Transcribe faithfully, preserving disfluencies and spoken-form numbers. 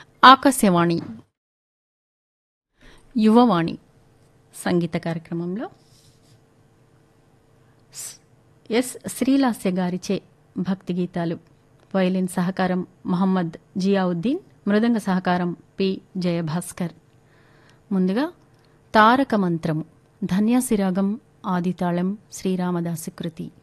ఆకాశవాణి యువవాణి సంగీత కార్యక్రమంలో ఎస్ శ్రీలాస్య గారిచే భక్తి గీతాలు. వయలిన్ సహకారం మొహమ్మద్ జియావుద్దీన్, మృదంగ సహకారం పి జయభాస్కర్. ముందుగా తారక మంత్రము, ధన్యాసిరాగం, ఆదితాళం, శ్రీరామదాసు కృతి.